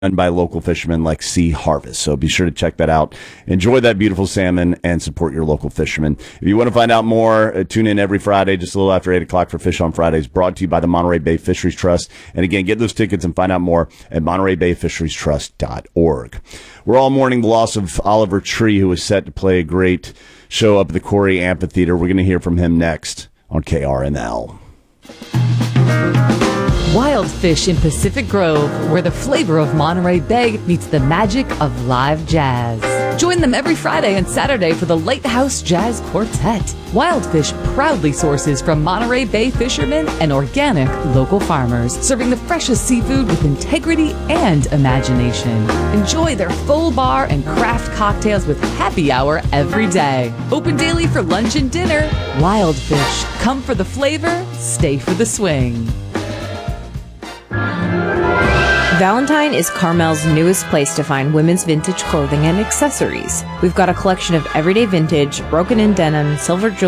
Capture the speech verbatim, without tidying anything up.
done by local fishermen like Sea Harvest. So be sure to check that out. Enjoy that beautiful salmon and support your local fishermen. If you want to find out more, uh, tune in every Friday, just a little after eight o'clock for Fish on Fridays, brought to you by the Monterey Bay Fisheries Trust. And again, get those tickets and find out more at monterey bay fisheries trust dot org. We're all mourning the loss of Oliver Tree, who was set to play a great show up at the Corey Amphitheater. We're going to hear from him next on K R N L. Wild Fish in Pacific Grove, where the flavor of Monterey Bay meets the magic of live jazz. Join them every Friday and Saturday for the Lighthouse Jazz Quartet. Wild Fish proudly sources from Monterey Bay fishermen and organic local farmers, serving the freshest seafood with integrity and imagination. Enjoy their full bar and craft cocktails with happy hour every day. Open daily for lunch and dinner. Wild Fish. Come for the flavor, stay for the swing. Valentine is Carmel's newest place to find women's vintage clothing and accessories. We've got a collection of everyday vintage, broken in denim, silver jewelry,